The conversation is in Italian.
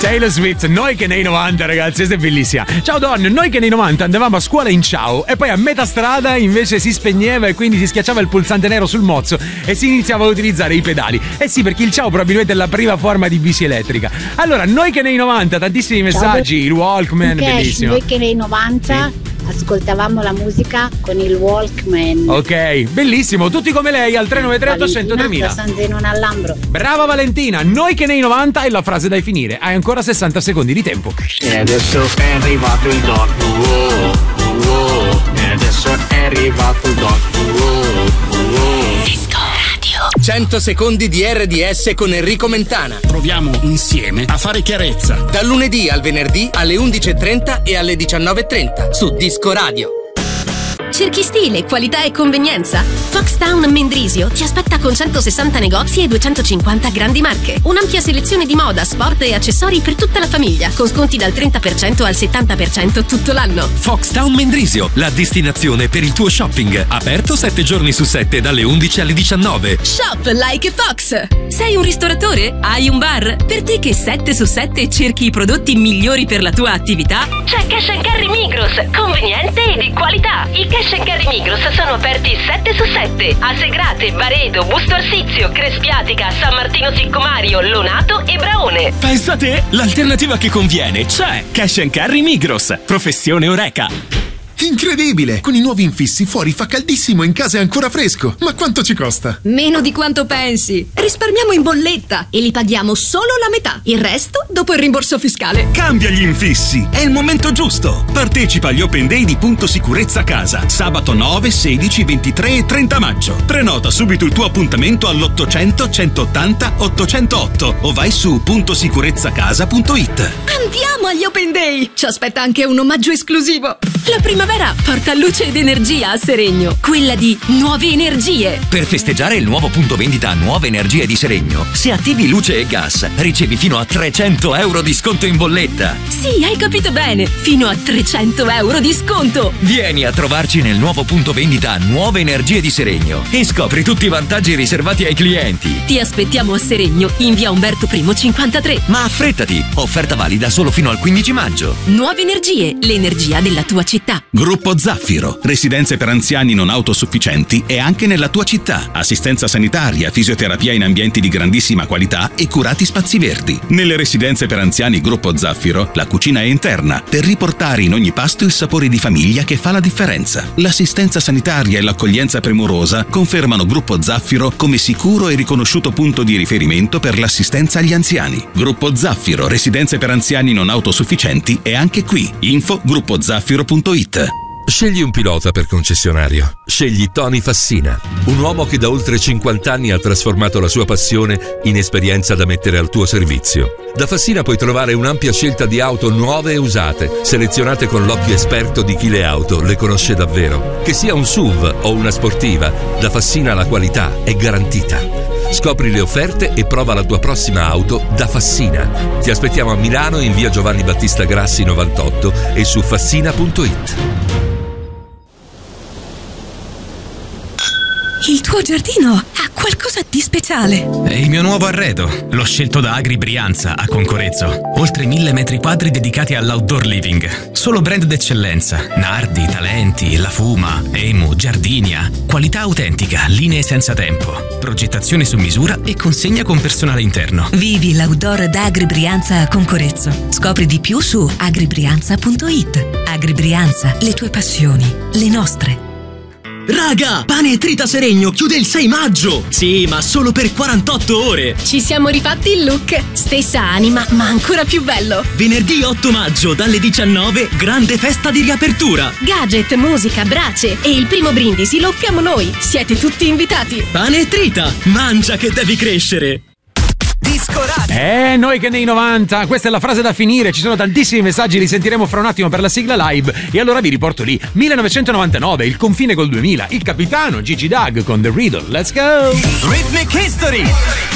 Taylor Swift, noi che nei 90, ragazzi, questa è bellissima. Ciao Don, noi che nei 90 andavamo a scuola in ciao e poi a metà strada invece si spegneva e quindi si schiacciava il pulsante nero sul mozzo e si iniziava a utilizzare i pedali. Eh sì, perché il ciao probabilmente è la prima forma di bici elettrica. Allora, noi che nei 90, tantissimi messaggi, il Walkman, bellissimo. Noi che nei 90 ascoltavamo la musica con il Walkman. Ok, bellissimo, tutti come lei al 393 800 3000. San Zenone all'Ambro. Brava Valentina, noi che nei 90 è la frase da finire. Hai ancora 60 secondi di tempo. E adesso è arrivato il doc. E adesso è arrivato il doc. Disco Radio. 100 secondi di RDS con Enrico Mentana. Proviamo insieme a fare chiarezza. Dal lunedì al venerdì alle 11.30 e alle 19.30 su Disco Radio. Cerchi stile, qualità e convenienza? Foxtown Mendrisio ti aspetta con 160 negozi e 250 grandi marche. Un'ampia selezione di moda, sport e accessori per tutta la famiglia, con sconti dal 30% al 70% tutto l'anno. Foxtown Mendrisio, la destinazione per il tuo shopping. Aperto 7 giorni su 7 dalle 11 alle 19. Shop like Fox! Sei un ristoratore? Hai un bar? Per te che 7 su 7 cerchi i prodotti migliori per la tua attività? C'è Cash & Carry Migros, conveniente e di qualità. I Cash & Carry Migros sono aperti 7 su 7 a Segrate, Baredo, Busto Arsizio, Crespiatica, San Martino Siccomario, Lonato e Braone. Pensa te, l'alternativa che conviene c'è. Cash & Carry Migros, professione Oreca. Incredibile! Con i nuovi infissi fuori fa caldissimo e in casa è ancora fresco. Ma quanto ci costa? Meno di quanto pensi. Risparmiamo in bolletta e li paghiamo solo la metà. Il resto dopo il rimborso fiscale. Cambia gli infissi, è il momento giusto. Partecipa agli Open Day di Punto Sicurezza Casa. Sabato 9, 16, 23 e 30 maggio. Prenota subito il tuo appuntamento all'800 180 808 o vai su puntosicurezzacasa.it. Andiamo agli Open Day! Ci aspetta anche un omaggio esclusivo. La primavera porta luce ed energia a Seregno, quella di Nuove Energie. Per festeggiare il nuovo punto vendita Nuove Energie di Seregno, se attivi luce e gas, ricevi fino a 300 euro di sconto in bolletta. Sì, hai capito bene, fino a 300 euro di sconto. Vieni a trovarci nel nuovo punto vendita Nuove Energie di Seregno e scopri tutti i vantaggi riservati ai clienti. Ti aspettiamo a Seregno, in via Umberto I 53. Ma affrettati, offerta valida solo fino al 15 maggio. Nuove Energie, l'energia della tua città. Gruppo Zaffiro, residenze per anziani non autosufficienti e anche nella tua città. Assistenza sanitaria, fisioterapia in ambienti di grandissima qualità e curati spazi verdi. Nelle residenze per anziani Gruppo Zaffiro, la cucina è interna per riportare in ogni pasto il sapore di famiglia che fa la differenza. L'assistenza sanitaria e l'accoglienza premurosa confermano Gruppo Zaffiro come sicuro e riconosciuto punto di riferimento per l'assistenza agli anziani. Gruppo Zaffiro, residenze per anziani non autosufficienti è anche qui. Info gruppozaffiro.it. Scegli un pilota per concessionario. Scegli Tony Fassina, un uomo che da oltre 50 anni ha trasformato la sua passione in esperienza da mettere al tuo servizio. Da Fassina puoi trovare un'ampia scelta di auto nuove e usate, selezionate con l'occhio esperto di chi le auto le conosce davvero. Che sia un SUV o una sportiva, da Fassina la qualità è garantita. Scopri le offerte e prova la tua prossima auto da Fassina. Ti aspettiamo a Milano in via Giovanni Battista Grassi 98 e su fassina.it. Il tuo giardino ha qualcosa di speciale. È il mio nuovo arredo. L'ho scelto da Agri Brianza a Concorezzo. Oltre 1000 metri quadri dedicati all'outdoor living. Solo brand d'eccellenza. Nardi, Talenti, La Fuma, Emu, Giardinia. Qualità autentica, linee senza tempo. Progettazione su misura e consegna con personale interno. Vivi l'outdoor da Agri Brianza a Concorezzo. Scopri di più su agribrianza.it. Agri Brianza, le tue passioni, le nostre. Raga, Pane e Trita Seregno chiude il 6 maggio! Sì, ma solo per 48 ore! Ci siamo rifatti il look. Stessa anima, ma ancora più bello. Venerdì 8 maggio, dalle 19, grande festa di riapertura! Gadget, musica, brace e il primo brindisi lo offriamo noi. Siete tutti invitati. Pane e Trita, mangia che devi crescere! Disco Radio. Noi che nei 90, questa è la frase da finire, ci sono tantissimi messaggi, li sentiremo fra un attimo per la sigla live e allora vi riporto lì. 1999, il confine col 2000, il capitano Gigi Doug con The Riddle, let's go! Rhythmic History.